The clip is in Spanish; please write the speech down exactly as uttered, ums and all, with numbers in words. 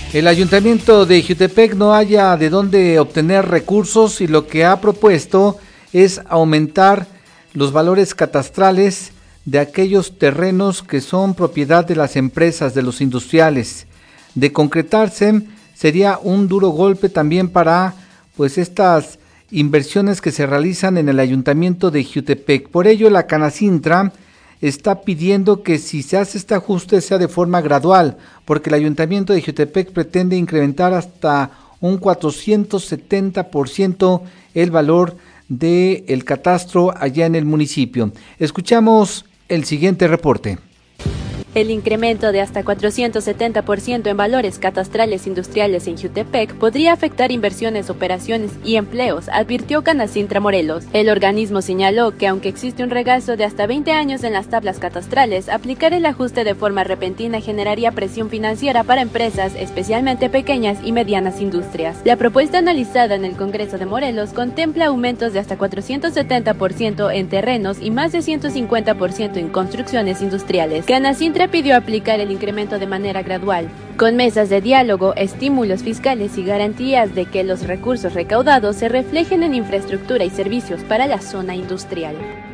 El ayuntamiento de Jiutepec no haya de dónde obtener recursos y lo que ha propuesto es aumentar los valores catastrales de aquellos terrenos que son propiedad de las empresas, de los industriales. De concretarse, sería un duro golpe también para pues estas inversiones que se realizan en el ayuntamiento de Jiutepec. Por ello, la Canacintra está pidiendo que si se hace este ajuste sea de forma gradual, porque el ayuntamiento de Jiutepec pretende incrementar hasta un cuatrocientos setenta por ciento el valor del catastro allá en el municipio. Escuchamos el siguiente reporte. El incremento de hasta cuatrocientos setenta por ciento en valores catastrales industriales en Jiutepec podría afectar inversiones, operaciones y empleos, advirtió Canacintra Morelos. El organismo señaló que aunque existe un regazo de hasta veinte años en las tablas catastrales, aplicar el ajuste de forma repentina generaría presión financiera para empresas, especialmente pequeñas y medianas industrias. La propuesta analizada en el Congreso de Morelos contempla aumentos de hasta cuatrocientos setenta por ciento en terrenos y más de ciento cincuenta por ciento en construcciones industriales. Canacintra pidió aplicar el incremento de manera gradual, con mesas de diálogo, estímulos fiscales y garantías de que los recursos recaudados se reflejen en infraestructura y servicios para la zona industrial.